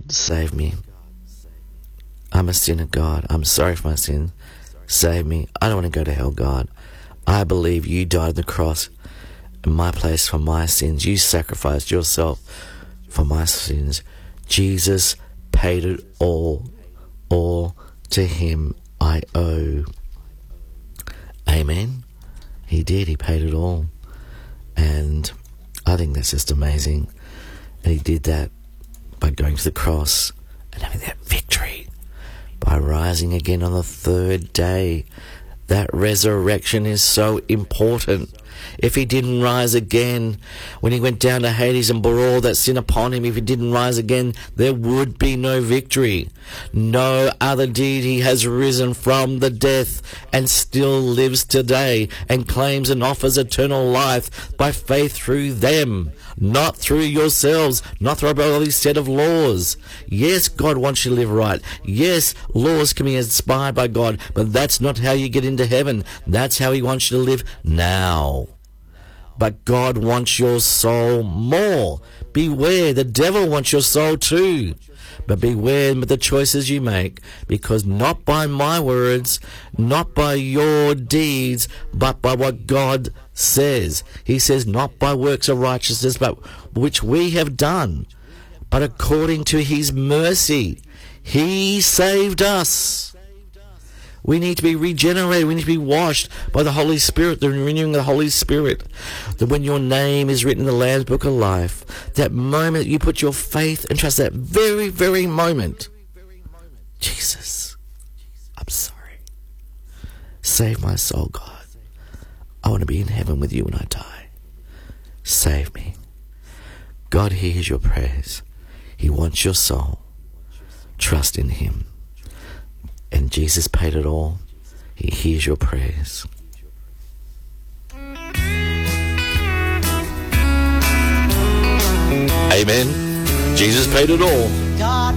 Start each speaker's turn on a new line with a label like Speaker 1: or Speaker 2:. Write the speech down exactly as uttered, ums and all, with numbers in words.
Speaker 1: save me. I'm a sinner, God. I'm sorry for my sin. Save me. I don't want to go to hell, God. I believe you died on the cross in my place for my sins. You sacrificed yourself for my sins. Jesus paid it all. All to him I owe. Amen. He did. He paid it all. And I think that's just amazing. And he did that by going to the cross and having that victory, by rising again on the third day. That resurrection is so important. If he didn't rise again, when he went down to Hades and bore all that sin upon him, if he didn't rise again, there would be no victory. No other deity has risen from the death and still lives today and claims and offers eternal life by faith through them, not through yourselves, not through all these set of laws. Yes, God wants you to live right. Yes, laws can be inspired by God, but that's not how you get into heaven. That's how he wants you to live now. But God wants your soul more. Beware, the devil wants your soul too. But beware with the choices you make, because not by my words, not by your deeds, but by what God says. He says, not by works of righteousness, but which we have done, but according to his mercy. He saved us. We need to be regenerated. We need to be washed by the Holy Spirit, the renewing of the Holy Spirit. That when your name is written in the Lamb's Book of Life, that moment you put your faith and trust, that very, very moment, Jesus, I'm sorry. Save my soul, God. I want to be in heaven with you when I die. Save me. God hears your prayers. He wants your soul. Trust in him. And Jesus paid it all. He hears your prayers. Amen. Jesus paid it all. God